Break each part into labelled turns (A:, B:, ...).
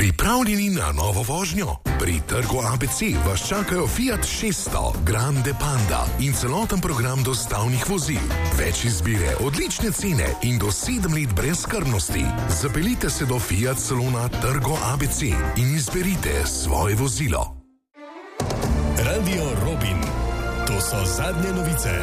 A: Pripravljeni na novo vožnjo? Pri Trgu ABC vas čakajo Fiat 600, Grande Panda in celoten program dostavnih vozil. Več izbire, odlične cene in do 7 let brezskrbnosti. Zapeljite se do Fiat salona Trgo ABC in izberite svoje vozilo.
B: Radio Robin. To so zadnje novice.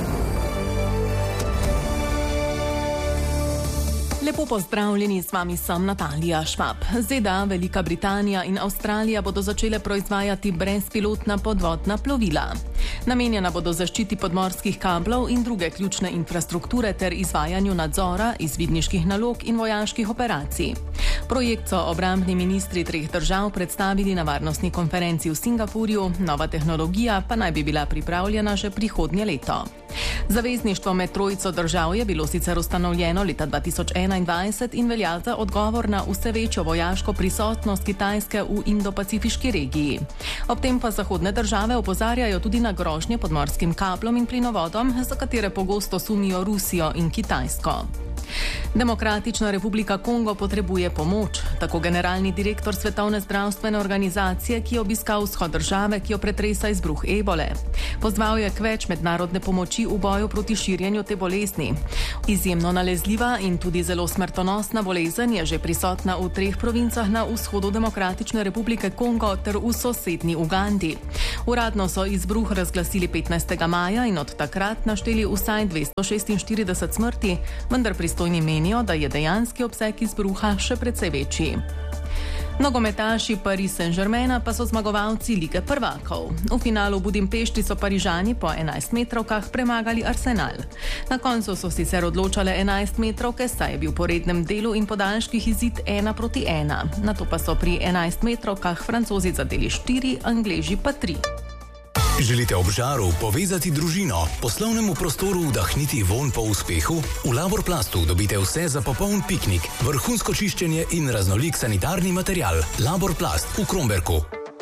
C: Lepo pozdravljeni, z vami sem Natalija Švab. ZDA, Velika Britanija in Avstralija bodo začele proizvajati brezpilotna podvodna plovila. Namenjena bodo zaščiti podmorskih kablov in druge ključne infrastrukture ter izvajanju nadzora, izvidniških nalog in vojaških operacij. Projekt so obrambni ministri 3 držav predstavili na varnostni konferenci v Singapurju, nova tehnologija pa naj bi bila pripravljena že prihodnje leto. Zavezništvo med trojico držav je bilo sicer ustanovljeno leta 2021 in velja za odgovor na vse večjo vojaško prisotnost Kitajske v Indo-Pacifiški regiji. Ob tem pa zahodne države opozarjajo tudi na grožnje podmorskim kablom in plinovodom, za katere pogosto sumijo Rusijo in Kitajsko. Demokratična republika Kongo potrebuje pomoč, tako generalni direktor Svetovne zdravstvene organizacije, ki je obiskal vzhod države, ki jo pretresa izbruh ebole. Pozval je k več mednarodne pomoči v boju proti širjenju te bolezni. Izjemno nalezljiva in tudi zelo smrtonosna bolezen je že prisotna v 3 provincah na vzhodu Demokratične republike Kongo ter v sosednji Ugandi. Uradno so izbruh razglasili 15. maja in od takrat našteli vsaj 246 smrti, vendar pristojni menijo, da je dejanski obseg izbruha še precej večji. Nogometaši Paris Saint-Germaina pa so zmagovalci Lige prvakov. V finalu v Budimpešti so Parižani po 11-metrovkah premagali Arsenal. Na koncu so sicer odločale 11-metrovke, saj je bil po rednem delu in podaljških izid 1-1. Nato pa so pri 11-metrovkah Francozi zadeli 4, Angleži pa 3.
B: Želite ob žaru povezati družino, poslovnemu prostoru vdahniti vonj po uspehu? V Laborplastu dobite vse za popoln piknik, vrhunsko čiščenje in raznolik sanitarni material. Laborplast v Kromberku.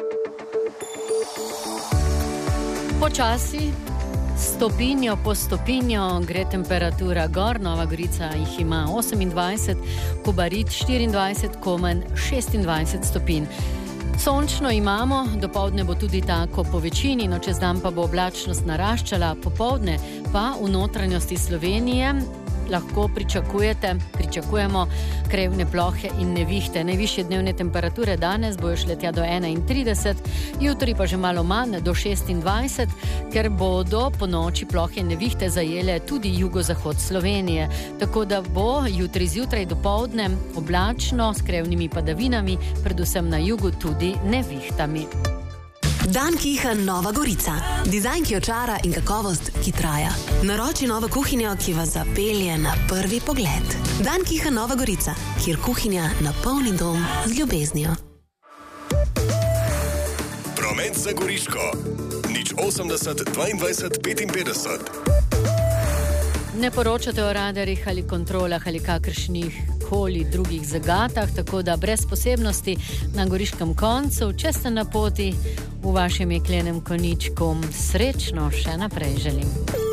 D: Počasi, stopinjo po stopinjo gre temperatura gor. Nova Gorica jih ima 28, Kobarid 24, Komen 26 stopinj. Sončno imamo, dopoldne bo tudi tako po večini, no čez dan pa bo oblačnost naraščala, popoldne pa v notranjosti Slovenije lahko pričakujemo krevne plohe in nevihte. Najvišje dnevne temperature danes bojo šle tja do 31, jutri pa že malo manj, do 26, ker bodo po noči plohe in nevihte zajele tudi jugozahod Slovenije. Tako da bo jutri zjutraj dopoldne oblačno s krevnimi padavinami, predvsem na jugu tudi nevihtami.
E: Dan Kiha Nova Gorica. Dizajn, ki očara in kakovost, ki traja. Naroči novo kuhinjo, ki vas zapelje na prvi pogled. Dan Kiha Nova Gorica, kjer kuhinja napolni dom z ljubeznijo.
B: Promet za Goriško. 080 22 55.
D: Ne poročate o radarjih ali kontrolah ali kakršnih koli drugih zagatah, tako da brez posebnosti na goriškem koncu, če ste na poti v vašem jeklenem konjičku, srečno še naprej želim.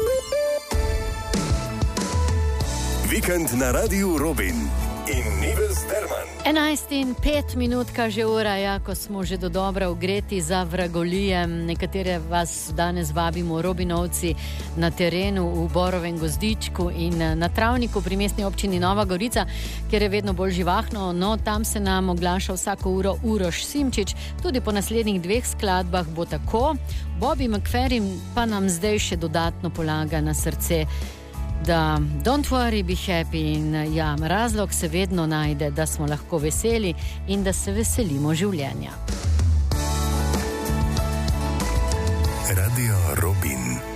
B: Vikend na Radiu Robin in Nives Derman.
D: 11:05 kaže ura, ja, ko smo že do dobra ugreti za vragolijem. Nekatere vas danes vabimo Robinovci na terenu v Borovem gozdičku in na travniku pri mestni občini Nova Gorica, kjer je vedno bolj živahno. No, tam se nam oglaša vsako uro Uroš Simčič, tudi po naslednjih 2 skladbah bo tako. Bobby McFerrin pa nam zdaj še dodatno polaga na srce, da don't worry, be happy, in ja, razlog se vedno najde, da smo lahko veseli in da se veselimo življenja.
B: Radio Robin.